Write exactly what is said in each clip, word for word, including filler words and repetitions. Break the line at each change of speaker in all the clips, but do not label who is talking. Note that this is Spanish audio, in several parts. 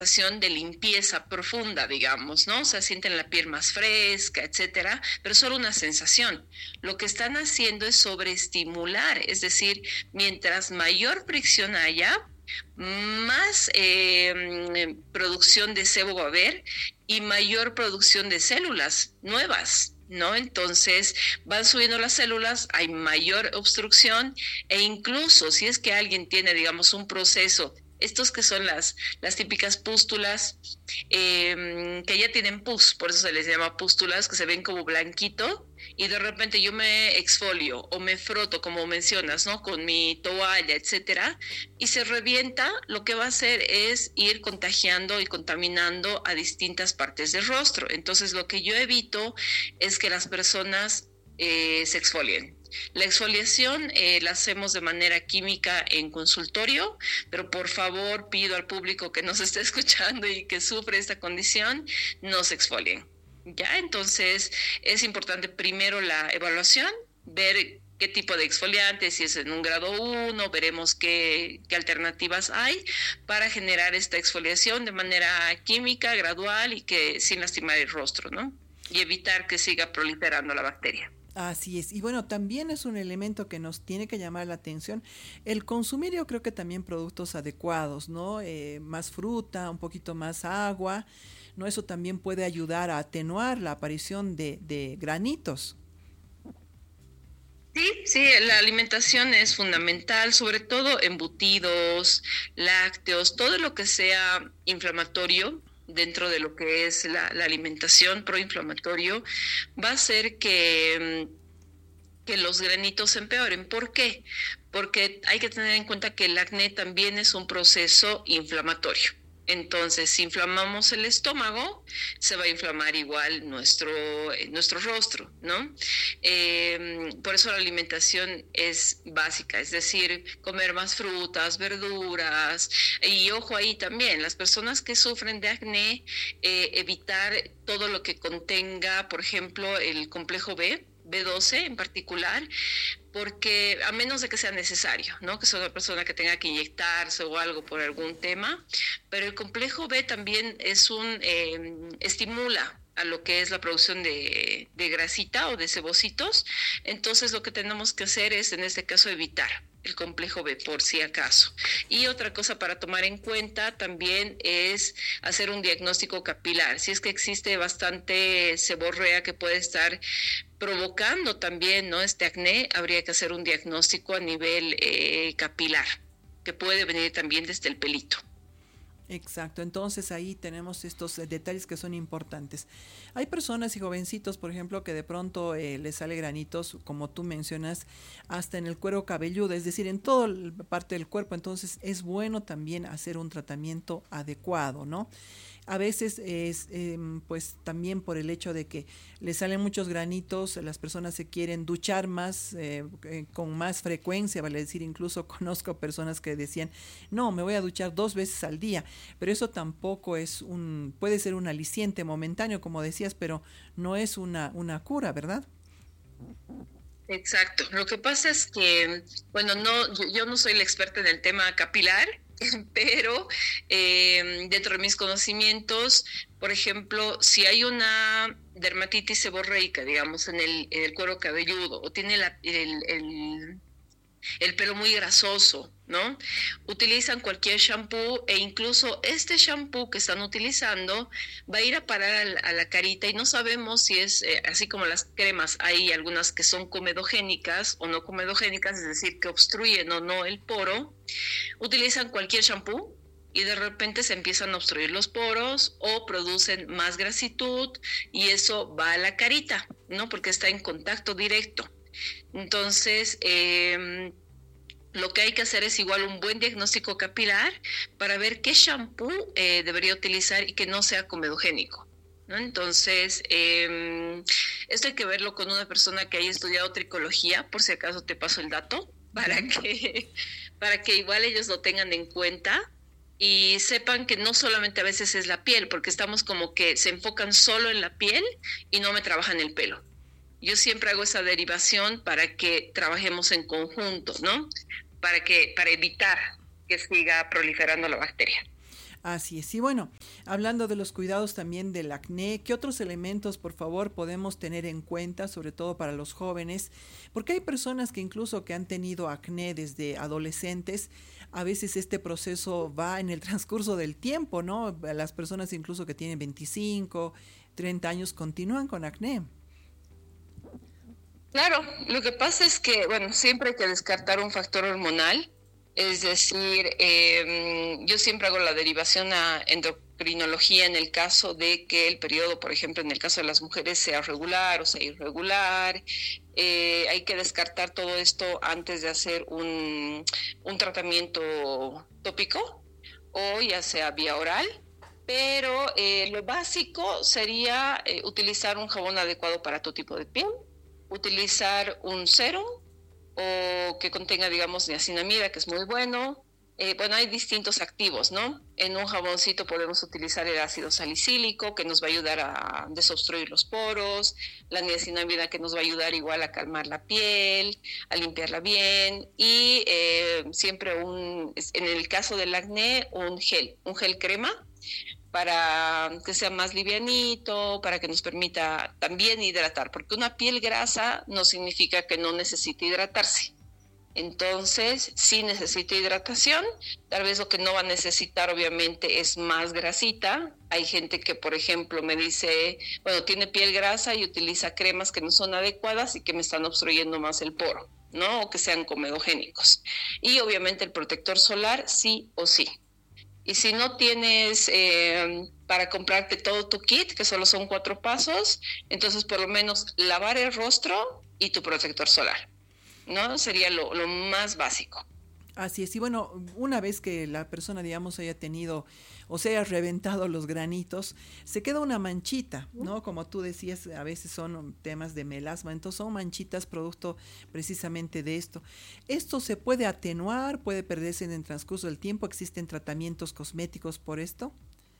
de limpieza profunda, digamos, ¿no? O sea, sienten la piel más fresca, etcétera, pero solo una sensación. Lo que están haciendo es sobreestimular, es decir, mientras mayor fricción haya, más eh, producción de sebo va a haber y mayor producción de células nuevas, ¿no? Entonces van subiendo las células, hay mayor obstrucción e incluso si es que alguien tiene, digamos, un proceso, estos que son las, las típicas pústulas, eh, que ya tienen pus, por eso se les llama pústulas, que se ven como blanquito, y de repente yo me exfolio o me froto, como mencionas, ¿no? Con mi toalla, etcétera, y se revienta, lo que va a hacer es ir contagiando y contaminando a distintas partes del rostro. Entonces, lo que yo evito es que las personas eh, se exfolien. La exfoliación eh, la hacemos de manera química en consultorio, pero por favor pido al público que nos esté escuchando y que sufre esta condición, no se exfolien. Ya, entonces es importante primero la evaluación, ver qué tipo de exfoliante, si es en un grado uno, veremos qué, qué alternativas hay para generar esta exfoliación de manera química, gradual y que sin lastimar el rostro, ¿no? Y evitar que siga proliferando la bacteria.
Así es, y bueno, también es un elemento que nos tiene que llamar la atención el consumir, yo creo que también productos adecuados, ¿no? Eh, más fruta, un poquito más agua, ¿no? Eso también puede ayudar a atenuar la aparición de, de granitos.
Sí, sí, la alimentación es fundamental, sobre todo embutidos, lácteos, todo lo que sea inflamatorio dentro de lo que es la, la alimentación proinflamatorio, va a hacer que, que los granitos se empeoren. ¿Por qué? Porque hay que tener en cuenta que el acné también es un proceso inflamatorio. Entonces, si inflamamos el estómago, se va a inflamar igual nuestro, nuestro rostro, ¿no? Eh, por eso la alimentación es básica, es decir, comer más frutas, verduras, y ojo ahí también, las personas que sufren de acné, eh, evitar todo lo que contenga, por ejemplo, el complejo B, B doce en particular, porque a menos de que sea necesario, ¿no? Que sea una persona que tenga que inyectarse o algo por algún tema, pero el complejo B también es un, eh, estimula a lo que es la producción de, de grasita o de sebocitos, entonces lo que tenemos que hacer es, en este caso, evitar el complejo B por si acaso. Y otra cosa para tomar en cuenta también es hacer un diagnóstico capilar. Si es que existe bastante seborrea que puede estar provocando también, ¿no?, este acné, habría que hacer un diagnóstico a nivel eh, capilar, que puede venir también desde el pelito.
Exacto, entonces ahí tenemos estos detalles que son importantes. Hay personas y jovencitos, por ejemplo, que de pronto eh, les sale granitos, como tú mencionas, hasta en el cuero cabelludo, es decir, en toda parte del cuerpo. Entonces es bueno también hacer un tratamiento adecuado, ¿no? A veces es eh, pues también por el hecho de que les salen muchos granitos, las personas se quieren duchar más, eh, eh, con más frecuencia, vale decir, incluso conozco personas que decían, no, me voy a duchar dos veces al día, pero eso tampoco es un, puede ser un aliciente momentáneo, como decías, pero no es una, una cura, ¿verdad?
Exacto. Lo que pasa es que, bueno, no, yo, yo no soy la experta en el tema capilar, pero eh, dentro de mis conocimientos, por ejemplo, si hay una dermatitis seborreica, digamos, en el, en el cuero cabelludo, o tiene la, el, el, el pelo muy grasoso, ¿no? Utilizan cualquier shampoo e incluso este shampoo que están utilizando va a ir a parar a la, a la carita y no sabemos si es, eh, así como las cremas, hay algunas que son comedogénicas o no comedogénicas, es decir, que obstruyen o no el poro. Utilizan cualquier shampoo y de repente se empiezan a obstruir los poros o producen más grasitud y eso va a la carita, ¿no? Porque está en contacto directo. Entonces, eh, lo que hay que hacer es igual un buen diagnóstico capilar para ver qué shampoo eh, debería utilizar y que no sea comedogénico, ¿no? Entonces, eh, esto hay que verlo con una persona que haya estudiado tricología, por si acaso te paso el dato, para que, para que igual ellos lo tengan en cuenta y sepan que no solamente a veces es la piel, porque estamos como que se enfocan solo en la piel y no me trabajan el pelo. Yo siempre hago esa derivación para que trabajemos en conjunto, ¿no? Para que, para evitar que siga proliferando la bacteria.
Así es. Y bueno, hablando de los cuidados también del acné, ¿qué otros elementos, por favor, podemos tener en cuenta, sobre todo para los jóvenes? Porque hay personas que incluso que han tenido acné desde adolescentes, a veces este proceso va en el transcurso del tiempo, ¿no? Las personas incluso que tienen veinticinco, treinta años continúan con acné.
Claro, lo que pasa es que, bueno, siempre hay que descartar un factor hormonal. Es decir, eh, yo siempre hago la derivación a endocrinología en el caso de que el periodo, por ejemplo, en el caso de las mujeres sea regular o sea irregular. Eh, hay que descartar todo esto antes de hacer un, un tratamiento tópico o ya sea vía oral. Pero eh, lo básico sería eh, utilizar un jabón adecuado para tu tipo de piel, utilizar un serum o que contenga, digamos, niacinamida, que es muy bueno. Eh, bueno, hay distintos activos, ¿no? En un jaboncito podemos utilizar el ácido salicílico, que nos va a ayudar a desobstruir los poros, la niacinamida, que nos va a ayudar igual a calmar la piel, a limpiarla bien, y eh, siempre un, en el caso del acné, un gel, un gel crema, para que sea más livianito, para que nos permita también hidratar, porque una piel grasa no significa que no necesite hidratarse. Entonces, sí necesita hidratación. Tal vez lo que no va a necesitar, obviamente, es más grasita. Hay gente que, por ejemplo, me dice, bueno, tiene piel grasa y utiliza cremas que no son adecuadas y que me están obstruyendo más el poro, ¿no? O que sean comedogénicos. Y obviamente el protector solar, sí o sí. Y si no tienes eh, para comprarte todo tu kit, que solo son cuatro pasos, entonces por lo menos lavar el rostro y tu protector solar, ¿no? Sería lo, lo más básico.
Así es. Y bueno, una vez que la persona, digamos, haya tenido o se haya reventado los granitos, se queda una manchita, ¿no? Como tú decías, a veces son temas de melasma, entonces son manchitas producto precisamente de esto. ¿Esto se puede atenuar, puede perderse en el transcurso del tiempo? ¿Existen tratamientos cosméticos por esto?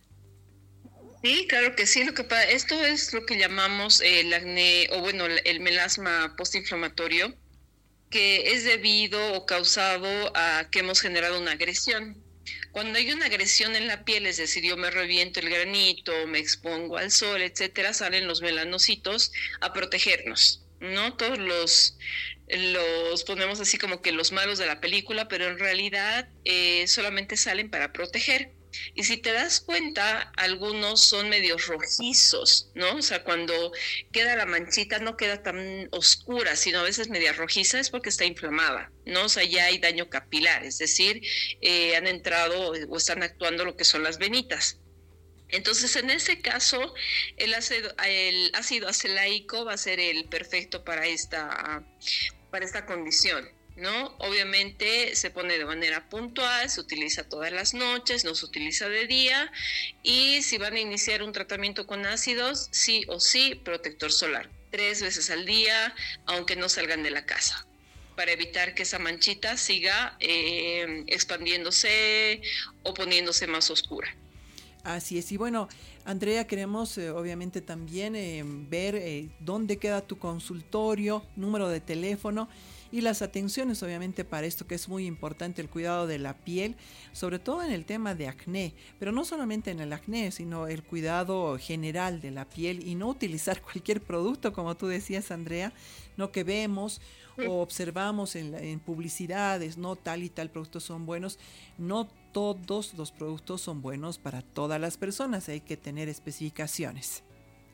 Sí, claro que sí. Lo que pasa, esto es lo que llamamos el acné, o bueno, el melasma postinflamatorio, que es debido o causado a que hemos generado una agresión. Cuando hay una agresión en la piel, es decir, yo me reviento el granito, me expongo al sol, etcétera, salen los melanocitos a protegernos, ¿no? Todos los, los ponemos así como que los malos de la película, pero en realidad eh, solamente salen para proteger. Y si te das cuenta, algunos son medios rojizos, ¿no? O sea, cuando queda la manchita no queda tan oscura, sino a veces media rojiza, es porque está inflamada, ¿no? O sea, ya hay daño capilar, es decir, eh, han entrado o están actuando lo que son las venitas. Entonces, en ese caso, el ácido, el ácido acelaico va a ser el perfecto para esta, para esta condición, ¿no? Obviamente se pone de manera puntual, se utiliza todas las noches, no se utiliza de día, y si van a iniciar un tratamiento con ácidos, sí o sí, protector solar, tres veces al día, aunque no salgan de la casa, para evitar que esa manchita siga eh, expandiéndose o poniéndose más oscura.
Así es. Y bueno, Andrea, queremos eh, obviamente también eh, ver eh, dónde queda tu consultorio, número de teléfono y las atenciones, obviamente, para esto que es muy importante, el cuidado de la piel, sobre todo en el tema de acné, pero no solamente en el acné, sino el cuidado general de la piel y no utilizar cualquier producto, como tú decías, Andrea, no que vemos o observamos en, en publicidades, no tal y tal productos son buenos. No todos los productos son buenos para todas las personas, hay que tener especificaciones.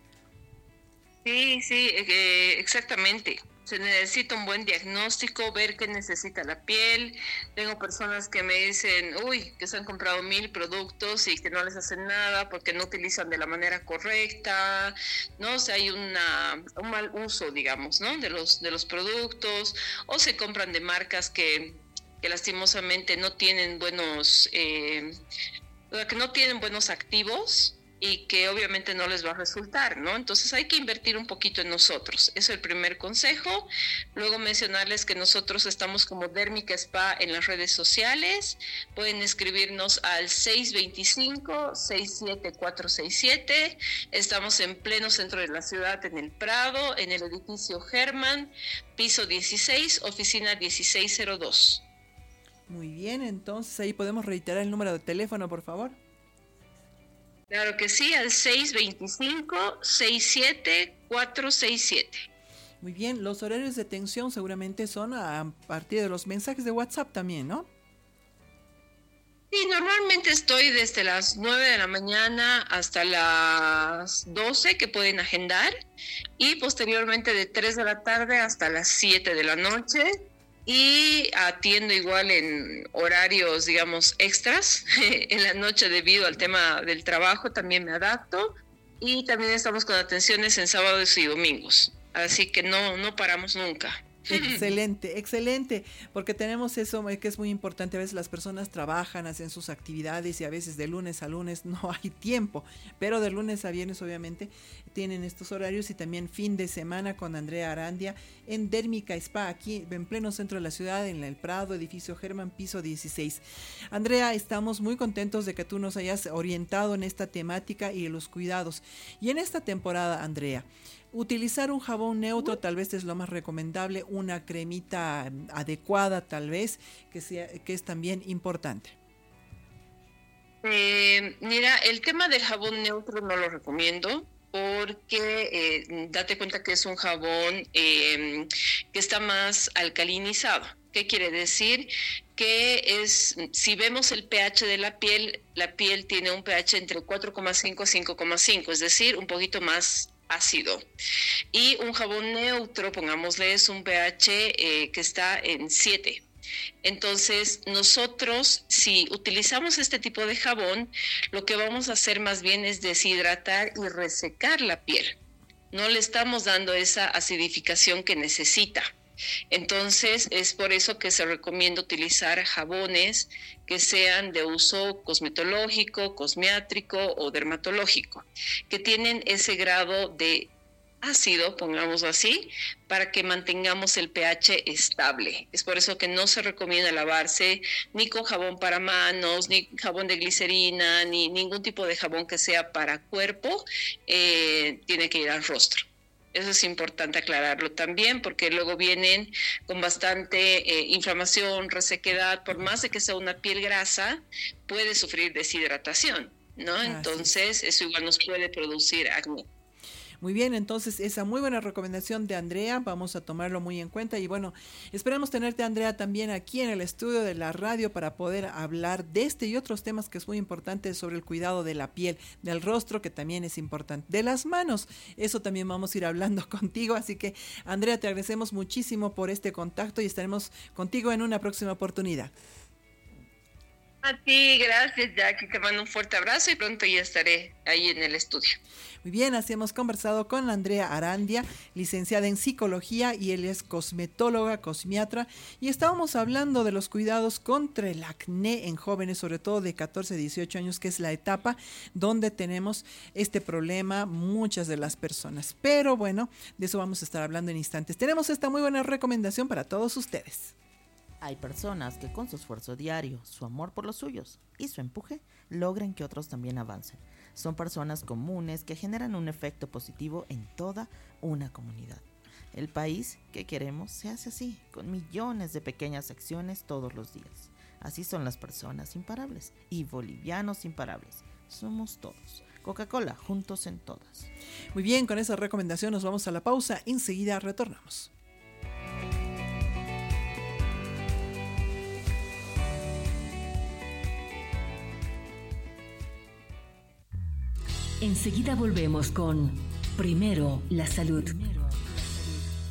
Sí, sí, eh, exactamente. Se necesita un buen diagnóstico, ver qué necesita la piel. Tengo personas que me dicen, uy, que se han comprado mil productos y que no les hacen nada porque no utilizan de la manera correcta, ¿no? O sea, hay una, un mal uso, digamos, ¿no? De los, de los productos, o se compran de marcas que, que lastimosamente no tienen buenos, eh, que no tienen buenos activos, y que obviamente no les va a resultar, ¿no? Entonces hay que invertir un poquito en nosotros. Eso es el primer consejo. Luego mencionarles que nosotros estamos como Dérmica Spa en las redes sociales. Pueden escribirnos al seis dos cinco, seis siete cuatro seis siete. Estamos en pleno centro de la ciudad, en el Prado, en el edificio Germán, piso dieciséis, oficina dieciséis cero dos.
Muy bien, entonces ahí podemos reiterar el número de teléfono, por favor.
Claro que sí, al seis dos cinco, seis siete cuatro seis siete.
Muy bien, los horarios de atención seguramente son a partir de los mensajes de WhatsApp también, ¿no?
Sí, normalmente estoy desde las nueve de la mañana hasta las doce, que pueden agendar, y posteriormente de tres de la tarde hasta las siete de la noche, y atiendo igual en horarios, digamos, extras en la noche debido al tema del trabajo, también me adapto, y también estamos con atenciones en sábados y domingos, así que no, no paramos nunca.
Excelente, excelente, porque tenemos eso que es muy importante. A veces las personas trabajan, hacen sus actividades y a veces de lunes a lunes no hay tiempo, pero de lunes a viernes obviamente tienen estos horarios, y también fin de semana con Andrea Arandia en Dérmica Spa, aquí en pleno centro de la ciudad, en el Prado, edificio Germán, piso dieciséis. Andrea, estamos muy contentos de que tú nos hayas orientado en esta temática y en los cuidados. Y en esta temporada, Andrea, utilizar un jabón neutro tal vez es lo más recomendable, una cremita adecuada tal vez, que, sea, que es también importante.
Eh, mira, el tema del jabón neutro no lo recomiendo, porque eh, date cuenta que es un jabón eh, que está más alcalinizado. ¿Qué quiere decir? Que es, si vemos el pH de la piel, la piel tiene un pH entre cuatro coma cinco a cinco coma cinco, es decir, un poquito más ácido. Y un jabón neutro, pongámosle, es un pH eh, que está en siete. Entonces, nosotros, si utilizamos este tipo de jabón, lo que vamos a hacer más bien es deshidratar y resecar la piel. No le estamos dando esa acidificación que necesita. Entonces, es por eso que se recomienda utilizar jabones que sean de uso cosmetológico, cosmiátrico o dermatológico, que tienen ese grado de ácido, pongamos así, para que mantengamos el pH estable. Es por eso que no se recomienda lavarse ni con jabón para manos, ni jabón de glicerina, ni ningún tipo de jabón que sea para cuerpo, eh, tiene que ir al rostro. Eso es importante aclararlo también, porque luego vienen con bastante eh, inflamación, resequedad. Por más de que sea una piel grasa, puede sufrir deshidratación, ¿no? Ah, entonces, sí. Eso igual nos puede producir acné.
Muy bien, entonces esa muy buena recomendación de Andrea, vamos a tomarlo muy en cuenta. Y bueno, esperamos tenerte, Andrea, también aquí en el estudio de la radio para poder hablar de este y otros temas que es muy importante sobre el cuidado de la piel, del rostro, que también es importante, de las manos, eso también vamos a ir hablando contigo. Así que, Andrea, te agradecemos muchísimo por este contacto y estaremos contigo en una próxima oportunidad.
A ti, gracias, Jackie, te mando un fuerte abrazo y pronto ya estaré ahí en el estudio.
Muy bien, así hemos conversado con Andrea Arandia, licenciada en psicología, y él es cosmetóloga, cosmiatra, y estábamos hablando de los cuidados contra el acné en jóvenes, sobre todo de catorce a dieciocho años, que es la etapa donde tenemos este problema muchas de las personas. Pero bueno, de eso vamos a estar hablando en instantes. Tenemos esta muy buena recomendación para todos ustedes.
Hay personas que con su esfuerzo diario, su amor por los suyos y su empuje logran que otros también avancen. Son personas comunes que generan un efecto positivo en toda una comunidad. El país que queremos se hace así, con millones de pequeñas acciones todos los días. Así son las personas imparables y bolivianos imparables. Somos todos. Coca-Cola, juntos en todas.
Muy bien, con esa recomendación nos vamos a la pausa. Enseguida retornamos.
Enseguida volvemos con Primero la Salud. Primero.